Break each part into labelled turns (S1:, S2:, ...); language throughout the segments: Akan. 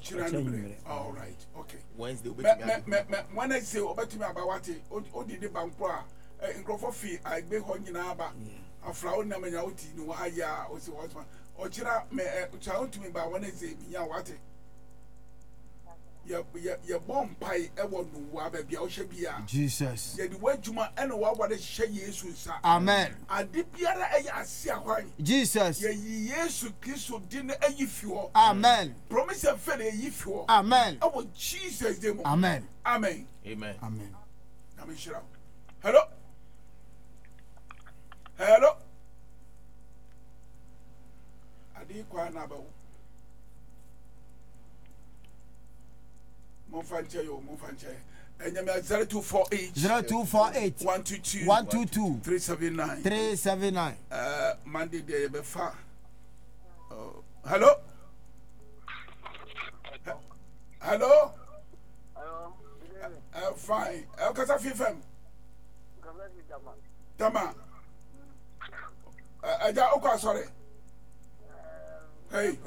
S1: All right. Okay.
S2: Wednesday.
S1: Wednesday. Obetimi abawate. Odi de bankwa. Nkrofo fi agbe ho nyina aba. Afra wo na manya oti ni wa aya o se hosman. Ochira me cha otumi ba Wednesday biya wate. Ye bompai e wo no wa ba bia o hye bia.
S3: Jesus.
S1: Ye di wadwuma e no wa wade hye Yesu nsa.
S3: Amen.
S1: Ade biara e ya ase akwan.
S3: Jesus.
S1: Ye Yesu Kristo din ayi fi ho.
S3: Amen.
S1: Promise and faith ayi fi ho.
S3: Amen.
S1: Oh Jesus name.
S3: Amen.
S1: Amen.
S2: Amen.
S3: Amen.
S1: Amen. Hello. Hello. Adi kwa na ba wo. Monfanche 0248 122 379 Monday day be fa. Hello. Hello. Fine. Kasa fifem. Tama. Aja okwa sorry. Hey.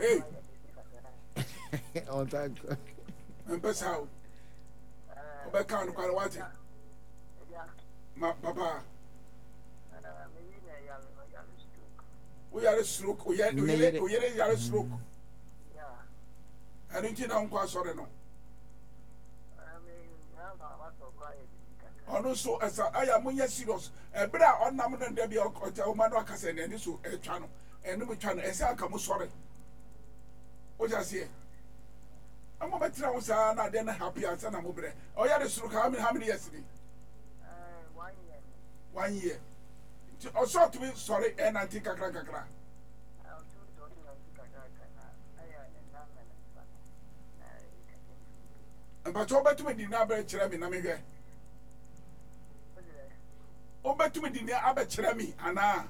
S3: On thank.
S1: Mpesa o. Obeka anu kware wate. Ma papa. We are stroke. We are stroke. I don't know how sorry no. Ono so asa aya munya serious. Ebra onam no de bia oja o manu akase na ni so etwa no. Enu metwa no ese aka mu sorry. Oja se I'm going to tell you that I'm happy as I'm over there. Oh, yeah, how many years? 1 year. Also, to be sorry, and I think a crack. But over to me, the number of Cherami. Over to me, the Abba Cherami, Anna.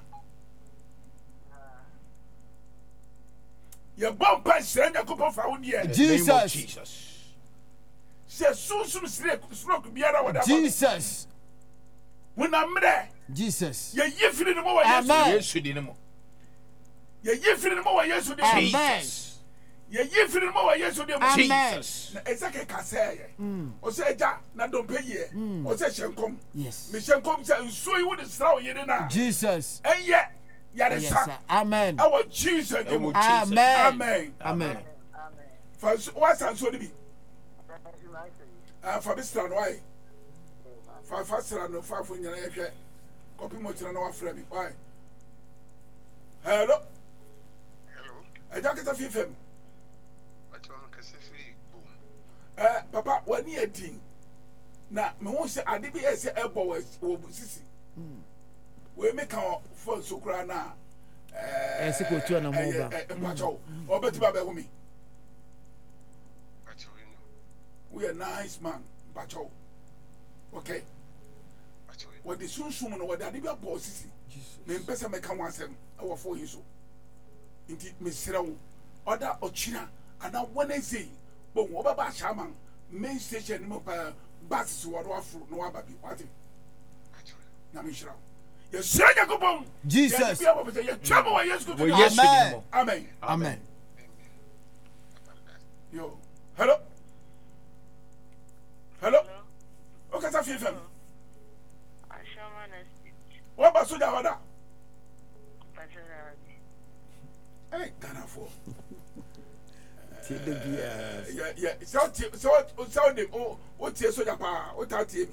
S1: Your bumper send a couple of our year.
S3: Jesus.
S1: Says soon smoke beer or whatever.
S3: Jesus.
S1: When I'm there.
S3: Jesus.
S1: Ye free no more.
S3: Yes,
S1: ye free no more. Yes,
S3: Jesus.
S1: Ye free no more. Yes,
S3: Jesus.
S1: It's like a casse. O say, na don't pay ye. O say, Shankom.
S3: Yes.
S1: Mishankom said, so you wouldn't throw ye now.
S3: Jesus.
S1: And yet.
S3: Yes, amen.
S1: Our Jesus.
S3: Amen.
S1: Amen. For what's answer to be? For Mr. Why? For faster no far from your head. Copy much and no friend. Why? Hello. I don't get a fifth. Papa, 1 year thing. Now, me won't say I did say elbow was sissy. We make our phone so cry now. Or better by me. We are nice man, Bacho. Okay. What the soon what the Adiba boss me person make one sem our 4 years old. Indeed, Miss Rao, other Ochina, and now Wednesday, but what about Shaman, main station, buses, what fruit, no baby, what it? Namishra.
S3: Jesus.
S1: Amen. Amen.
S3: Amen.
S1: Yo. Hello. Hello. Okay, that's a FM. What about Suda Wada? Hey, Ghana for. Yeah. So them. Oh, what's your Suda Pa? What are you?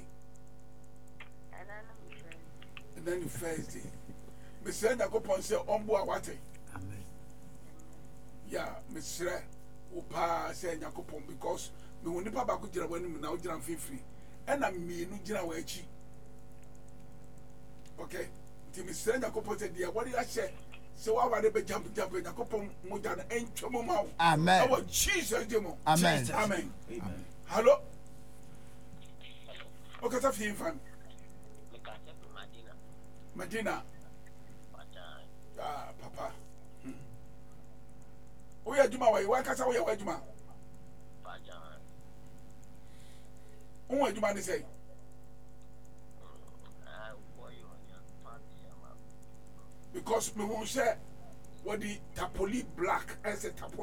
S1: And then the first day, Miss Renda go upon say Ombo Awate.
S3: Amen.
S1: Yeah, Miss Re, Opa say Yakopon because me woni pa ba ko jira wani na ojira free. And I'm me no jira wa echi. Okay. The Miss Renda go upon say dia what you say. So I want to jump Yakopon mo jana entwa mo ma.
S3: Amen.
S1: Our Jesus demo.
S3: Amen.
S1: Amen. Hello. Okay, that's a fan. Medina. Papa. We are Juma. Why can't we are Juma? Who are Juma? They say. Because me won't say what the Tapoli black as a Tapoli.